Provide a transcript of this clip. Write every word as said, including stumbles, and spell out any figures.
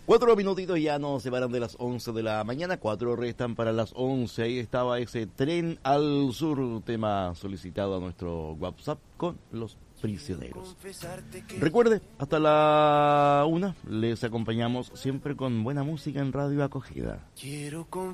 Cuatro minutitos ya nos separan de las once de la mañana, cuatro restan para las once. Ahí estaba ese Tren al Sur, tema solicitado a nuestro WhatsApp con los prisioneros. Recuerde, hasta la una les acompañamos siempre con buena música en Radio Acogida. Quiero